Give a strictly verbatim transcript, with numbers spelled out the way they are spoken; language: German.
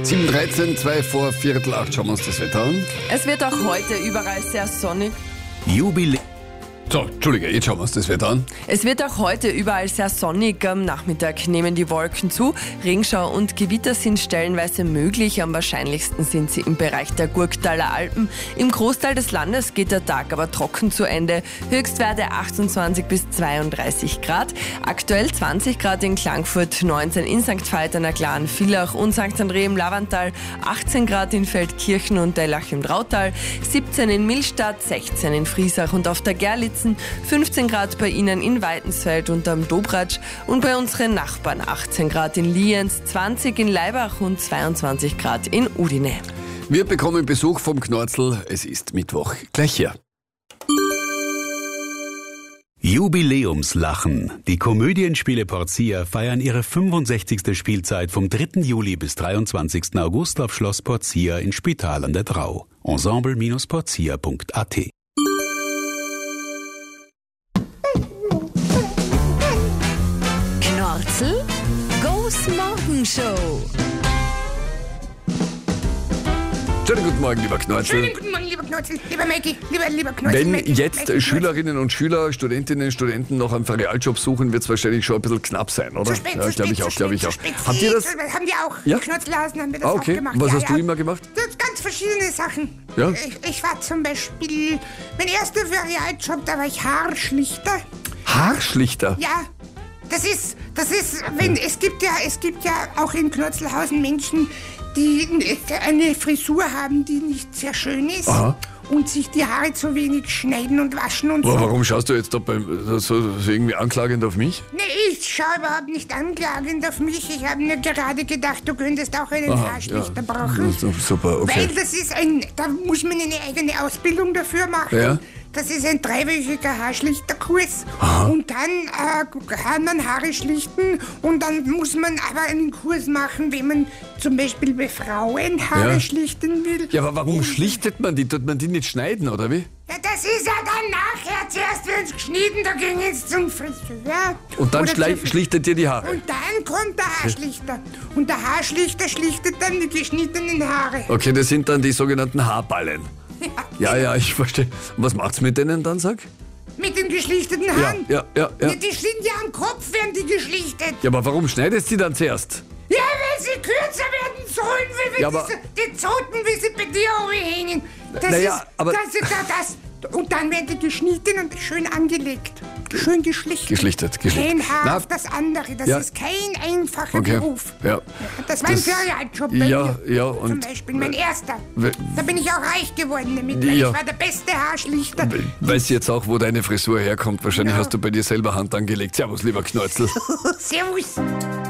sieben Uhr dreizehn, zwei vor Viertel acht, schauen wir uns das Wetter an. Es wird auch heute überall sehr sonnig. Jubiläum. So, Entschuldige, jetzt schauen wir uns das Wetter an. Es wird auch heute überall sehr sonnig. Am Nachmittag nehmen die Wolken zu. Regenschau und Gewitter sind stellenweise möglich. Am wahrscheinlichsten sind sie im Bereich der Gurktaler Alpen. Im Großteil des Landes geht der Tag aber trocken zu Ende. Höchstwerte achtundzwanzig bis zweiunddreißig Grad. Aktuell zwanzig Grad in Klagenfurt, neunzehn in Sankt Veit an der Glahn, Villach und Sankt André im Lavantal, achtzehn Grad in Feldkirchen und Dellach im Drautal, siebzehn in Millstatt, sechzehn in Friesach und auf der Gerlitz, fünfzehn Grad bei Ihnen in Weitensfeld und am Dobratsch und bei unseren Nachbarn achtzehn Grad in Lienz, zwanzig in Laibach und zweiundzwanzig Grad in Udine. Wir bekommen Besuch vom Knorzel. Es ist Mittwoch. Gleich hier. Jubiläumslachen. Die Komödienspiele Portia feiern ihre fünfundsechzigste Spielzeit vom dritten Juli bis dreiundzwanzigsten August auf Schloss Portia in Spital an der Drau. ensemble Bindestrich portia Punkt a t. Knorzel Goes Morgenshow. Schönen guten Morgen, lieber Knorzel. Schönen guten Morgen, lieber Knorzel, lieber Mäki, lieber, lieber Knorzel. Wenn Mäki, jetzt Mäki, Schülerinnen und Schüler, Studentinnen und Studenten noch einen Realjob suchen, wird es wahrscheinlich schon ein bisschen knapp sein, oder? Zu spät, ja, zu glaube spät, ich auch, zu glaube ich spät, auch. zu spät. Habt ihr das? Haben wir auch. Ja? Die Knorzelhasen haben wir das Ah, auch okay. gemacht. Was ja, hast ja. du immer gemacht? Das ganz verschiedene Sachen. Ja? Ich, ich war zum Beispiel, mein erster Realjob, da war ich Haarschlichter. Haarschlichter? Ja. Das ist, das ist, wenn, es gibt ja, es gibt ja auch in Knorzelhausen Menschen, die eine Frisur haben, die nicht sehr schön ist. Aha. Und sich die Haare zu wenig schneiden und waschen und Boah, so. warum schaust du jetzt da beim, so, so irgendwie anklagend auf mich? Nee, ich schaue überhaupt nicht anklagend auf mich. Ich habe mir gerade gedacht, du könntest auch einen Aha, Haarschlichter ja. brauchen. Super, okay. Weil das ist ein, da muss man eine eigene Ausbildung dafür machen. Ja. Das ist ein dreiwöchiger Haarschlichterkurs. Aha. Und dann äh, kann man Haare schlichten und dann muss man aber einen Kurs machen, wenn man zum Beispiel bei Frauen Haare Ja. schlichten will. Ja, aber warum schlichtet man die? Tut man die nicht schneiden, oder wie? Ja, das ist ja dann nachher. Zuerst werden sie geschnitten, da ging es zum Friseur. Und dann Oder schlei- zur- schlichtet ihr die Haare? Und dann kommt der Haarschlichter. Und der Haarschlichter schlichtet dann die geschnittenen Haare. Okay, das sind dann die sogenannten Haarballen. Ja. Ja, ja, ich verstehe. Und was macht's mit denen dann, sag? Mit den geschlichteten Ja, Haaren. ja, ja, ja. Ja, die sind ja am Kopf, werden die geschlichtet. Ja, aber warum schneidest du die dann zuerst? Ja, weil sie kürzer werden sollen, wie wenn Ja, aber- diese, die Zoten, wie sie bei dir oben hängen. Das Naja, ist, aber- das ist da, das. Und dann werden die geschnitten und schön angelegt. Schön geschlichtet. Geschlichtet, geschlichtet. Kein Haar Na, auf das andere. Das ja. ist kein einfacher Okay. Beruf. Ja. Das war ein Das- Ferialjob bei ja, mir. ja, Zum und- Beispiel mein erster. We- Da bin ich auch reich geworden damit, weil Ja. ich war der beste Haarschlichter. Weiß jetzt auch, wo deine Frisur herkommt. Wahrscheinlich Ja. hast du bei dir selber Hand angelegt. Servus, lieber Knorzel. Servus.